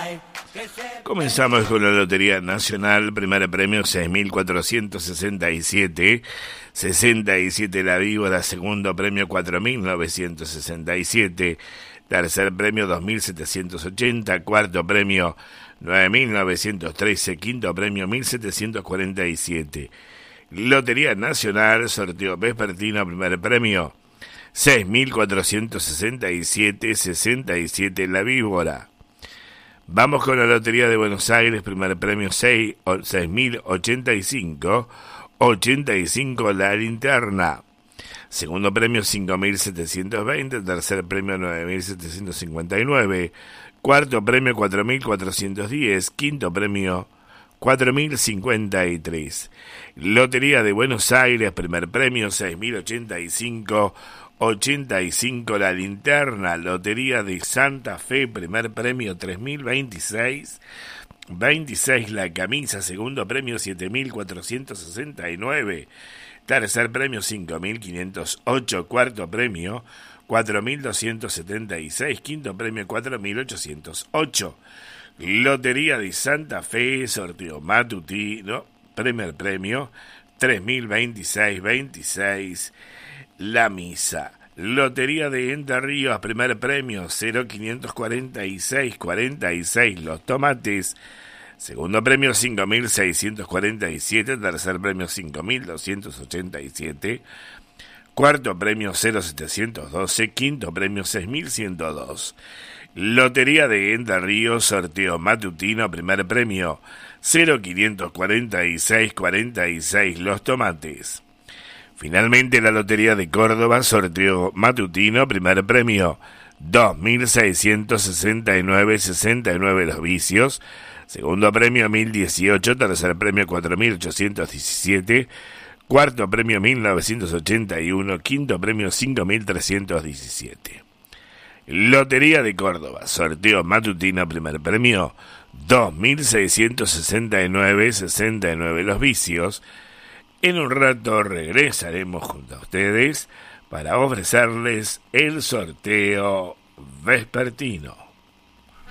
Comenzamos con la Lotería Nacional, primer premio 6.467, 67 la víbora, segundo premio 4.967, tercer premio 2.780, cuarto premio 9.913, quinto premio 1.747. Lotería Nacional, sorteo vespertino, primer premio 6.467, 67 la víbora. Vamos con la Lotería de Buenos Aires, primer premio 6.085, 85 la linterna. Segundo premio 5.720, tercer premio 9.759, cuarto premio 4.410, quinto premio 4.053. Lotería de Buenos Aires, primer premio 6.085, 85 la linterna. Lotería de Santa Fe, primer premio 3.026, 26 la camisa. Segundo premio 7.469, tercer premio 5.508, cuarto premio 4.276, quinto premio 4.808. Lotería de Santa Fe, sorteo matutino, primer premio 3.026, 26 la misa. Lotería de Entre Ríos, primer premio 0.546, 46 los tomates. Segundo premio 5.647, tercer premio 5.287, cuarto premio 0.712, quinto premio 6.102. Lotería de Entre Ríos, sorteo matutino, primer premio 0.546, 46 los tomates. Finalmente la Lotería de Córdoba, sorteo matutino, primer premio 2.669, 69 los vicios. Segundo premio 1.018, tercer premio 4.817, cuarto premio 1.981, quinto premio 5.317. Lotería de Córdoba, sorteo matutino, primer premio 2.669, 69 los vicios. En un rato regresaremos junto a ustedes para ofrecerles el sorteo vespertino.